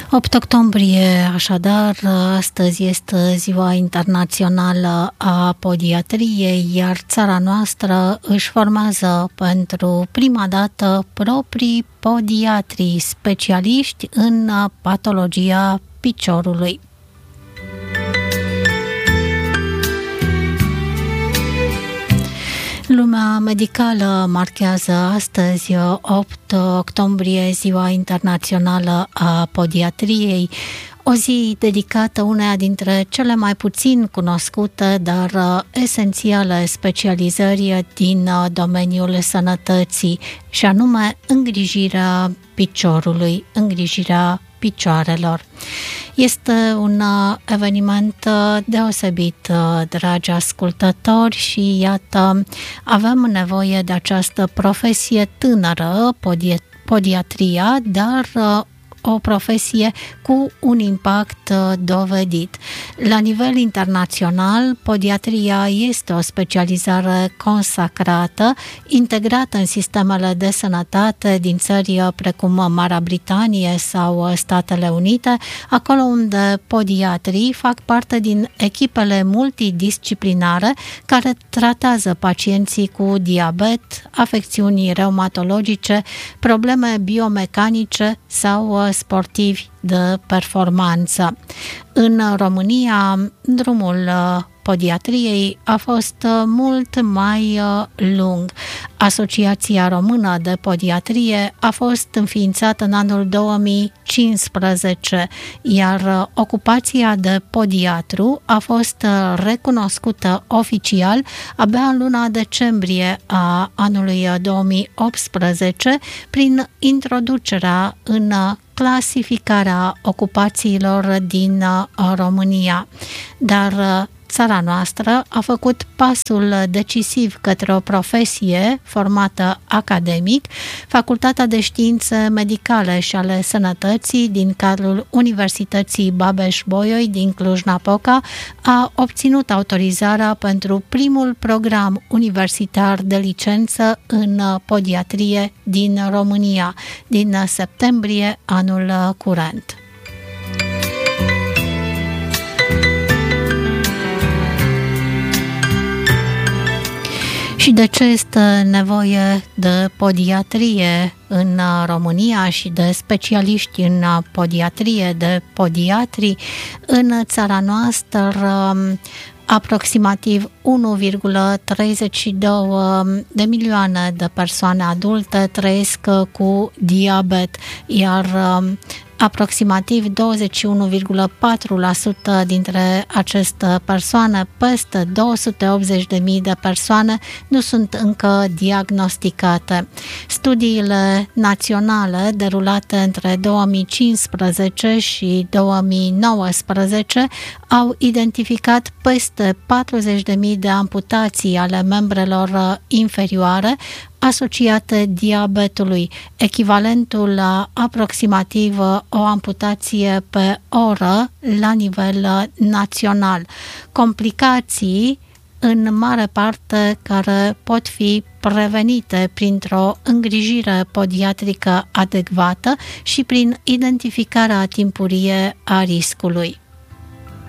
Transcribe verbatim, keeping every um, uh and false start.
opt octombrie, așadar, astăzi este Ziua Internațională a Podiatriei, iar țara noastră își formează pentru prima dată proprii podiatri, specialiști în patologia piciorului. Lumea medicală marchează astăzi, opt octombrie, Ziua Internațională a Podiatriei, o zi dedicată uneia dintre cele mai puțin cunoscute, dar esențiale specializări din domeniul sănătății, și anume îngrijirea piciorului, îngrijirea picioarelor. Este un eveniment deosebit, dragi ascultători, și iată, avem nevoie de această profesie tânără, podiatria, dar o profesie cu un impact dovedit. La nivel internațional, podiatria este o specializare consacrată, integrată în sistemele de sănătate din țări precum Marea Britanie sau Statele Unite, acolo unde podiatrii fac parte din echipele multidisciplinare care tratează pacienții cu diabet, afecțiuni reumatologice, probleme biomecanice sau sportivi de performanță. În România, drumul podiatriei a fost mult mai lung. Asociația Română de Podiatrie a fost înființată în anul două mii cincisprezece, iar ocupația de podiatru a fost recunoscută oficial abia în luna decembrie a anului două mii optsprezece prin introducerea în clasificarea ocupațiilor din România. Dar țara noastră a făcut pasul decisiv către o profesie formată academic. Facultatea de Științe Medicale și ale Sănătății din cadrul Universității Babeș-Bolyai din Cluj-Napoca a obținut autorizarea pentru primul program universitar de licență în podiatrie din România, din septembrie anul curent. Și de ce este nevoie de podiatrie în România și de specialiști în podiatrie, de podiatri? În țara noastră, aproximativ unu virgulă treizeci și două de milioane de persoane adulte trăiesc cu diabet, iar aproximativ douăzeci și unu virgulă patru la sută dintre aceste persoane, peste două sute optzeci de mii de persoane, nu sunt încă diagnosticate. Studiile naționale derulate între două mii cincisprezece și două mii nouăsprezece au identificat peste patruzeci de mii de amputații ale membrelor inferioare asociate diabetului, echivalentul la aproximativ o amputație pe oră la nivel național. Complicații în mare parte care pot fi prevenite printr-o îngrijire podiatrică adecvată și prin identificarea timpurie a riscului.